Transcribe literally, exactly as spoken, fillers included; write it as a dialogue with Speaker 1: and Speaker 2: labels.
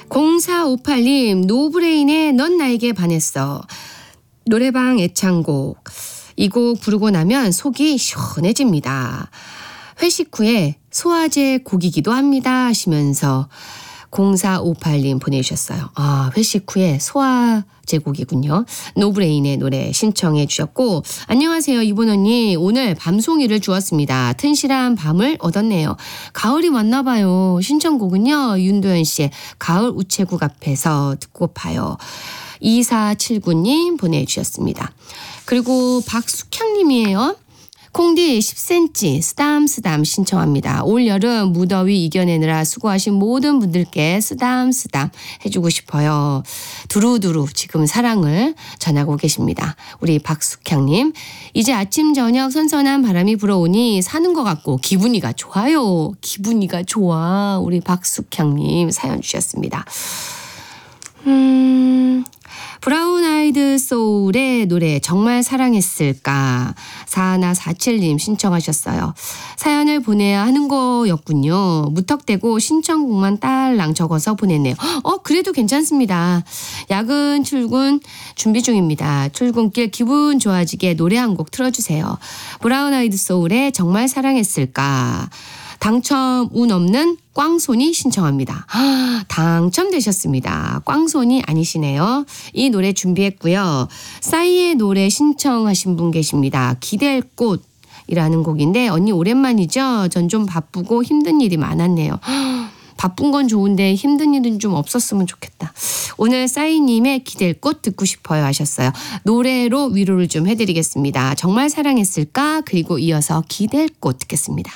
Speaker 1: 공사오팔 님, 노브레인의 넌 나에게 반했어. 노래방 애창곡. 이 곡 부르고 나면 속이 시원해집니다. 회식 후에 소화제 곡이기도 합니다 하시면서 공사오팔 님 보내주셨어요. 아, 회식 후에 소화제 곡이군요. 노브레인의 노래 신청해 주셨고, 안녕하세요 이본언니, 오늘 밤송이를 주었습니다. 튼실한 밤을 얻었네요. 가을이 왔나 봐요. 신청곡은요 윤도현 씨의 가을 우체국 앞에서 듣고파요. 이사칠구 님 보내주셨습니다. 그리고 박숙향 님이에요. 콩디 십 센티미터 쓰담쓰담 신청합니다. 올여름 무더위 이겨내느라 수고하신 모든 분들께 쓰담쓰담 해주고 싶어요. 두루두루 지금 사랑을 전하고 계십니다. 우리 박숙향님. 이제 아침 저녁 선선한 바람이 불어오니 사는 것 같고 기분이가 좋아요. 기분이가 좋아. 우리 박숙향님 사연 주셨습니다. 음... 브라운 아이드 소울의 노래 정말 사랑했을까. 사하나사칠 님 신청하셨어요. 사연을 보내야 하는 거였군요. 무턱대고 신청곡만 딸랑 적어서 보냈네요. 어 그래도 괜찮습니다. 야근 출근 준비 중입니다. 출근길 기분 좋아지게 노래 한 곡 틀어주세요. 브라운 아이드 소울의 정말 사랑했을까. 당첨 운 없는 꽝손이 신청합니다. 아, 당첨되셨습니다. 꽝손이 아니시네요. 이 노래 준비했고요. 싸이의 노래 신청하신 분 계십니다. 기댈 꽃이라는 곡인데 언니 오랜만이죠? 전 좀 바쁘고 힘든 일이 많았네요. 바쁜 건 좋은데 힘든 일은 좀 없었으면 좋겠다. 오늘 싸이님의 기댈 꽃 듣고 싶어요 하셨어요. 노래로 위로를 좀 해드리겠습니다. 정말 사랑했을까? 그리고 이어서 기댈 꽃 듣겠습니다.